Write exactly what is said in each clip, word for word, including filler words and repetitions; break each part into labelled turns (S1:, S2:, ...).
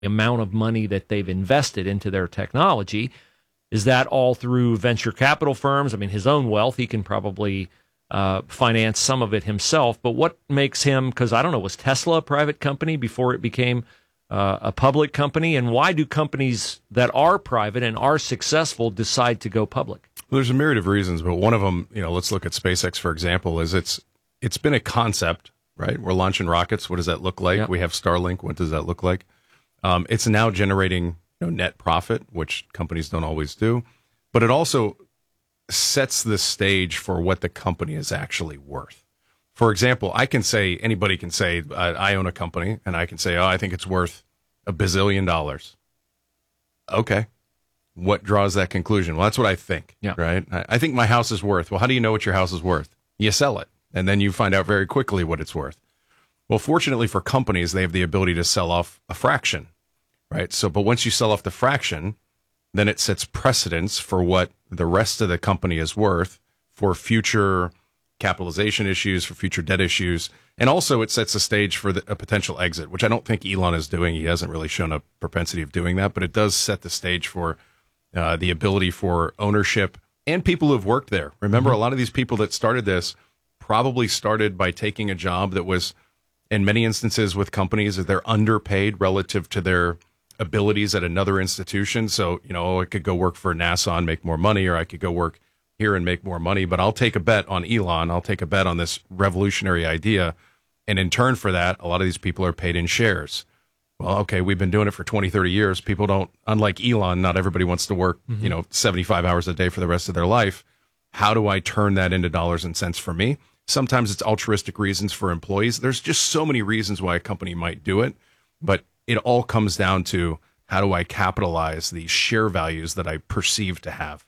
S1: amount of money that they've invested into their technology. Is that all through venture capital firms? I mean, his own wealth, he can probably uh, finance some of it himself. But what makes him, because I don't know, was Tesla a private company before it became uh, a public company? And why do companies that are private and are successful decide to go public?
S2: Well, there's a myriad of reasons, but one of them, you know, let's look at SpaceX, for example, is it's it's been a concept, right? We're launching rockets. What does that look like? Yep. We have Starlink. What does that look like? Um, it's now generating you know, net profit, which companies don't always do, but it also sets the stage for what the company is actually worth. For example, I can say, anybody can say, I, I own a company, and I can say, oh, I think it's worth a bazillion dollars. Okay. What draws that conclusion? Well, that's what I think, yeah. right? I, I think my house is worth. Well, how do you know what your house is worth? You sell it, and then you find out very quickly what it's worth. Well, fortunately for companies, they have the ability to sell off a fraction, right? So, but once you sell off the fraction, then it sets precedence for what the rest of the company is worth for future capitalization issues, for future debt issues. And also it sets a stage for the, a potential exit, which I don't think Elon is doing. He hasn't really shown a propensity of doing that, but it does set the stage for uh, the ability for ownership and people who have worked there. Remember, mm-hmm. a lot of these people that started this probably started by taking a job that was, in many instances with companies, that they're underpaid relative to their abilities at another institution. So, you know, I could go work for NASA and make more money, or I could go work here and make more money, but I'll take a bet on Elon. I'll take a bet on this revolutionary idea. And in turn for that, a lot of these people are paid in shares. Well, okay, we've been doing it for twenty, thirty years. People don't, unlike Elon, not everybody wants to work, mm-hmm. you know, seventy-five hours a day for the rest of their life. How do I turn that into dollars and cents for me? Sometimes it's altruistic reasons for employees. There's just so many reasons why a company might do it, but it all comes down to how do I capitalize the share values that I perceive to have.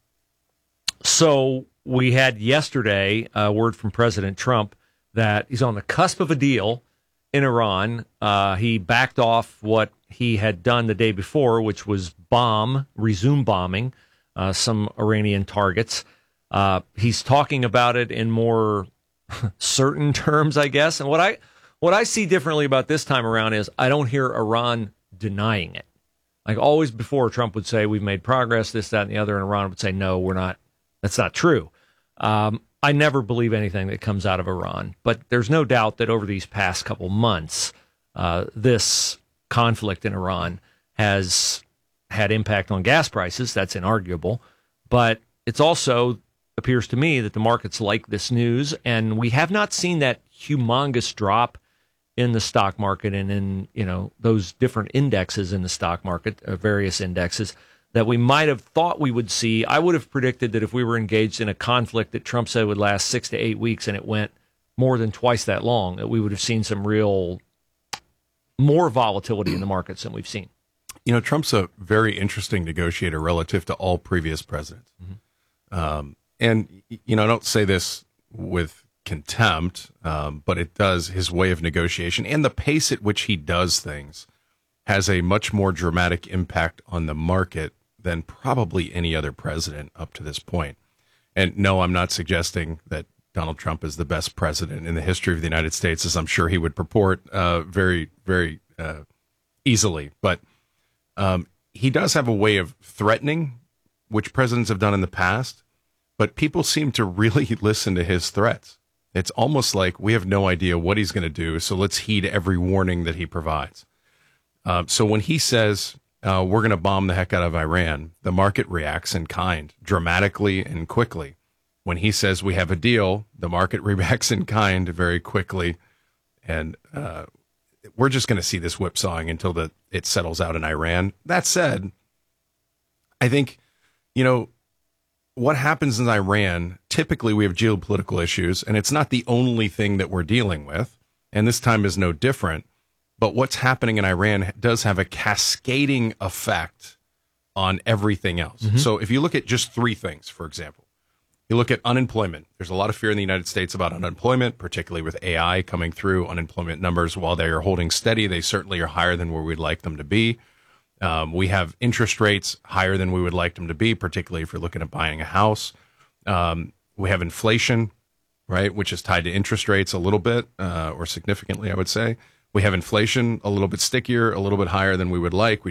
S1: So we had yesterday a word from President Trump that he's on the cusp of a deal in Iran. Uh, he backed off what he had done the day before, which was bomb, resume bombing uh, some Iranian targets. Uh, he's talking about it in more certain terms, I guess. And what I what I see differently about this time around is I don't hear Iran denying it. Like always before, Trump would say, we've made progress, this, that, and the other, and Iran would say, no, we're not. That's not true. Um, I never believe anything that comes out of Iran, but there's no doubt that over these past couple months, uh, this conflict in Iran has had impact on gas prices. That's inarguable, but it's also appears to me that the markets like this news, and we have not seen that humongous drop in the stock market and in, you know, those different indexes in the stock market, uh, various indexes that we might have thought we would see. I would have predicted that if we were engaged in a conflict that Trump said would last six to eight weeks and it went more than twice that long, that we would have seen some real more volatility in the markets than we've seen.
S2: You know, Trump's a very interesting negotiator relative to all previous presidents. Mm-hmm. Um, and, you know, I don't say this with contempt, um, but it does, his way of negotiation and the pace at which he does things has a much more dramatic impact on the market than probably any other president up to this point. And no, I'm not suggesting that Donald Trump is the best president in the history of the United States, as I'm sure he would purport uh, very, very uh, easily. But um, he does have a way of threatening, which presidents have done in the past, but people seem to really listen to his threats. It's almost like we have no idea what he's going to do, so let's heed every warning that he provides. Uh, so when he says, uh, we're going to bomb the heck out of Iran, the market reacts in kind, dramatically and quickly. When he says we have a deal, the market reacts in kind very quickly. And uh, we're just going to see this whipsawing until the, it settles out in Iran. That said, I think, you know, what happens in Iran, typically we have geopolitical issues, and it's not the only thing that we're dealing with. And this time is no different. But what's happening in Iran does have a cascading effect on everything else. Mm-hmm. So if you look at just three things, for example, you look at unemployment. There's a lot of fear in the United States about unemployment, particularly with A I coming through. Unemployment numbers, while they are holding steady, they certainly are higher than where we'd like them to be. Um, we have interest rates higher than we would like them to be, particularly if you're looking at buying a house. Um, we have inflation, right, which is tied to interest rates a little bit, uh, or significantly, I would say. We have inflation a little bit stickier, a little bit higher than we would like. We